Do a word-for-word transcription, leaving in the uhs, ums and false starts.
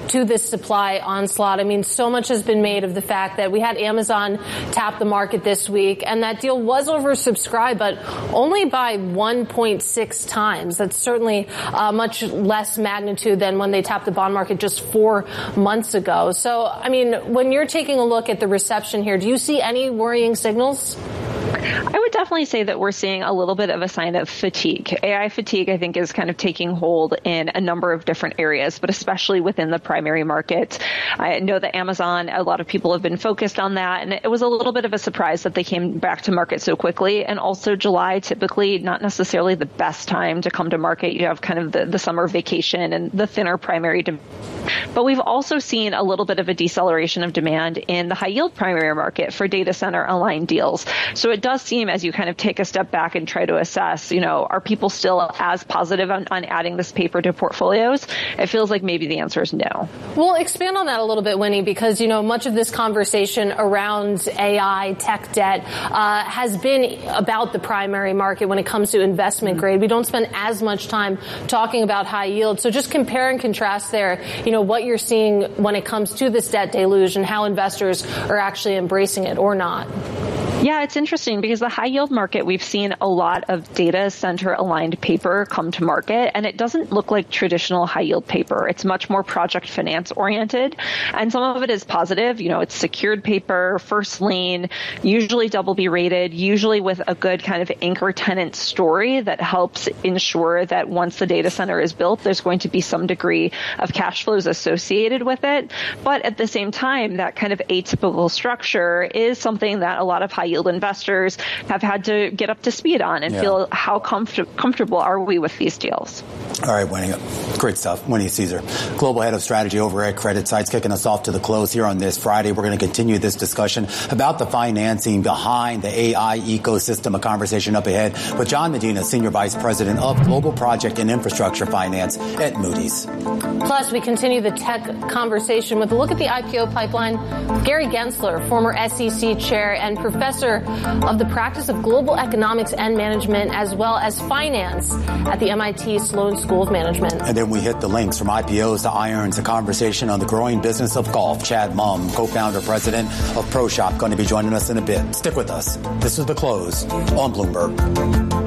to this supply onslaught. I mean, so much has been made of the fact that we had Amazon tap the market this week, and that deal was oversubscribed, but only by one point six times. That's certainly uh, much less magnitude than when they tapped the bond market just four months ago. So, I mean, when you're taking a look at the reception here, do you see any worrying signals? I would definitely say that we're seeing a little bit of a sign of fatigue. A I fatigue, I think, is kind of taking hold in a number of different areas, but especially within the primary market. I know that Amazon, a lot of people have been focused on that, and it was a little bit of a surprise that they came back to market so quickly. And also July, typically not necessarily the best time to come to market. You have kind of the, the summer vacation and the thinner primary demand. But we've also seen a little bit of a deceleration of demand in the high yield primary market for data center aligned deals. So it does seem, as you kind of take a step back and try to assess, you know, are people still as positive on, on adding this paper to portfolios? It feels like maybe the answer is no. Well, expand on that a little bit, Winnie, because, you know, much of this conversation around A I, tech debt, uh, has been about the primary market when it comes to investment grade. We don't spend as much time talking about high yield. So just compare and contrast there, you know, what you're seeing when it comes to this debt deluge and how investors are actually embracing it or not. Yeah, it's interesting because the high yield market, we've seen a lot of data center aligned paper come to market, and it doesn't look like traditional high yield paper. It's much more project finance oriented, and some of it is positive. You know, it's secured paper, first lien, usually double B rated, usually with a good kind of anchor tenant story that helps ensure that once the data center is built, there's going to be some degree of cash flows associated with it. But at the same time, that kind of atypical structure is something that a lot of high yield investors have had to get up to speed on and yeah. feel how comfort- comfortable are we with these deals. All right, Winnie. Great stuff. Winnie Caesar, Global Head of Strategy over at CreditSights, kicking us off to the close here on this Friday. We're going to continue this discussion about the financing behind the A I ecosystem, a conversation up ahead with John Medina, Senior Vice President of Global Project and Infrastructure Finance at Moody's. Plus, we continue the tech conversation with a look at the I P O pipeline. Gary Gensler, former S E C chair and professor of the practice of global economics and management, as well as finance at the M I T Sloan School of Management. And then we hit the links from I P Os to irons, a conversation on the growing business of golf. Chad Mumm, co-founder, president of ProShop, going to be joining us in a bit. Stick with us. This is The Close on Bloomberg.